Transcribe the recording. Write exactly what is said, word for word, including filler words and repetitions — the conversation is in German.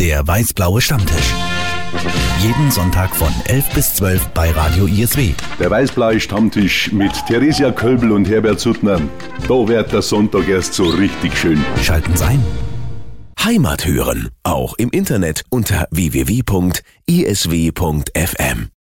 Der weiß-blaue Stammtisch. Jeden Sonntag von elf bis zwölf bei Radio I S W. Der weiß-blaue Stammtisch mit Theresia Kölbl und Herbert Suttner. Da wird der Sonntag erst so richtig schön. Schalten Sie ein. Heimat hören, auch im Internet unter w w w punkt i s w punkt f m.